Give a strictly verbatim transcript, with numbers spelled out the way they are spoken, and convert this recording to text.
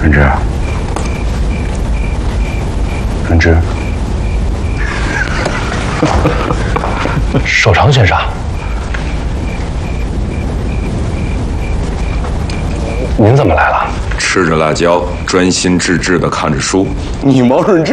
润之，润之， 守常先生，您怎么来了？ 吃着辣椒，专心致志地看着书。 你毛润之。